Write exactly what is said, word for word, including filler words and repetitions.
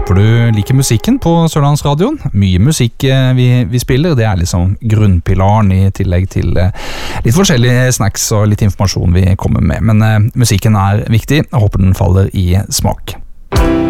Håper du liker musikken på Sørlandsradioen. Mye musikk vi, vi spiller, det er liksom grunnpilaren i tillegg til litt forskjellige snacks og litt informasjon vi kommer med. Men uh, musikken er viktig, jeg håper den faller i smak.